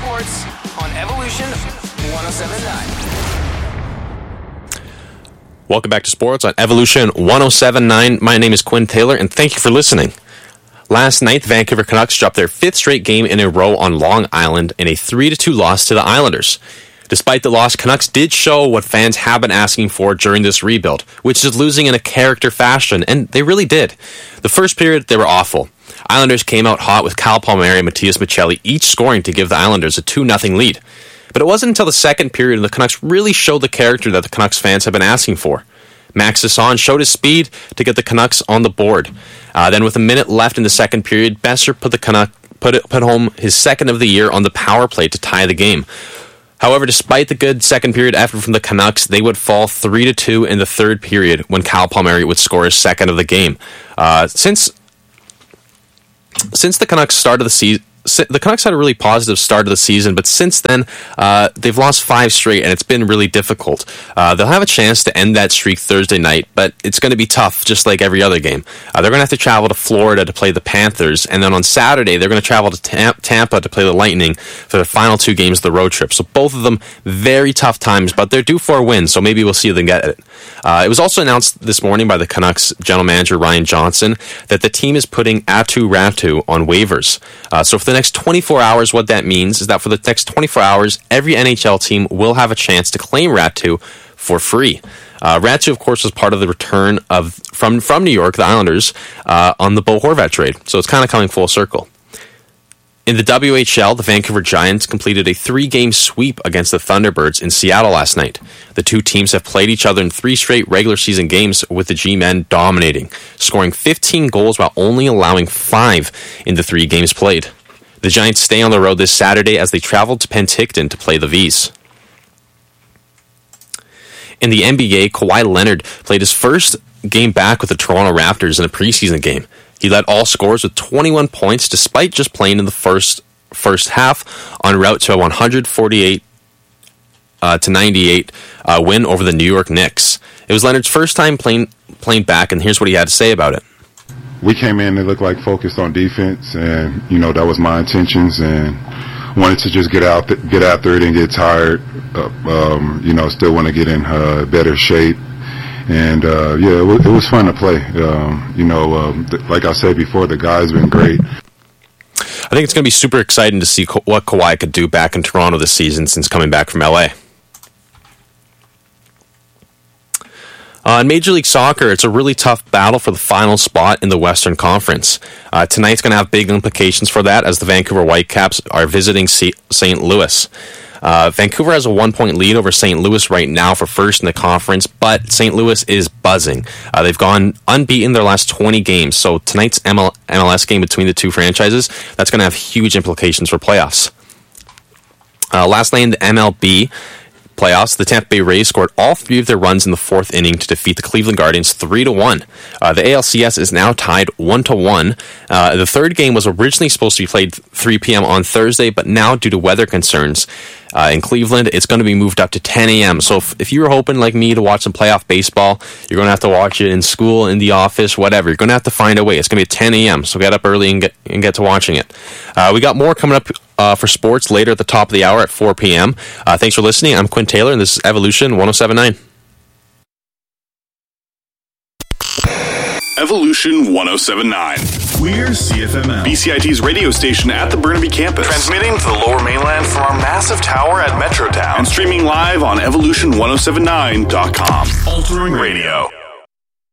Sports on Evolution 107.9. Welcome back to Sports on Evolution 107.9. My name is Quinn Taylor, and thank you for listening. Last night, the Vancouver Canucks dropped their fifth straight game in a row on Long Island in a 3-2 loss to the Islanders. Despite the loss, Canucks did show what fans have been asking for during this rebuild, which is losing in a character fashion, and they really did. The first period, they were awful. Islanders came out hot with Kyle Palmieri and Matias Maccelli each scoring to give the Islanders a 2-0 lead. But it wasn't until the second period the Canucks really showed the character that the Canucks fans have been asking for. Max Sisson showed his speed to get the Canucks on the board. Then with a minute left in the second period, Besser put home his second of the year on the power play to tie the game. However, despite the good second period effort from the Canucks, they would fall 3-2 in the third period when Kyle Palmieri would score his second of the game. Since the Canucks started the season, the Canucks had a really positive start of the season, but since then, they've lost 5 straight, and it's been really difficult. They'll have a chance to end that streak Thursday night, but it's going to be tough, just like every other game. They're going to have to travel to Florida to play the Panthers, and then on Saturday, they're going to travel to Tampa to play the Lightning for the final 2 games of the road trip. So both of them, very tough times, but they're due for a win, so maybe we'll see them get it. It was also announced this morning by the Canucks general manager, Ryan Johnson, that the team is putting Aatu Räty on waivers. So for the next 24 hours, what that means is that for the next 24 hours, every NHL team will have a chance to claim Räty for free. Räty, of course, was part of the return from New York, the Islanders, on the Bo Horvat trade. So it's kind of coming full circle. In the WHL, the Vancouver Giants completed a 3-game sweep against the Thunderbirds in Seattle last night. The two teams have played each other in 3 straight regular season games, with the G-men dominating, scoring 15 goals while only allowing 5 in the 3 games played. The Giants stay on the road this Saturday as they travel to Penticton to play the Vs. In the NBA, Kawhi Leonard played his first game back with the Toronto Raptors in a preseason game. He led all scorers with 21 points despite just playing in the first half, en route to a 148-98 win over the New York Knicks. It was Leonard's first time playing back, and here's what he had to say about it. We came in, it looked like focused on defense, and that was my intentions, and wanted to just get after it and get tired. Still want to get in better shape. And it was fun to play. Like I said before, the guys been great. I think it's going to be super exciting to see what Kawhi could do back in Toronto this season since coming back from LA. In Major League Soccer, it's a really tough battle for the final spot in the Western Conference. Tonight's going to have big implications for that as the Vancouver Whitecaps are visiting St. Louis. Vancouver has a 1-point lead over St. Louis right now for first in the conference, but St. Louis is buzzing. They've gone unbeaten their last 20 games, so tonight's MLS game between the two franchises, that's going to have huge implications for playoffs. Last night in the MLB playoffs, the Tampa Bay Rays scored all 3 of their runs in the 4th inning to defeat the Cleveland Guardians 3-1. The ALCS is now tied 1-1. The third game was originally supposed to be played 3 p.m. on Thursday, but now due to weather concerns in Cleveland, it's going to be moved up to 10 a.m. So if you were hoping, like me, to watch some playoff baseball, you're going to have to watch it in school, in the office, whatever. You're going to have to find a way. It's going to be at 10 a.m., so get up early and get to watching it. We got more coming up for sports later at the top of the hour at 4 p.m. Thanks for listening. I'm Quinn Taylor, and this is Evolution 107.9. Evolution 107.9. We're CFML, BCIT's radio station at the Burnaby campus. Transmitting to the Lower Mainland from our massive tower at Metrotown. And streaming live on evolution1079.com. Altering radio.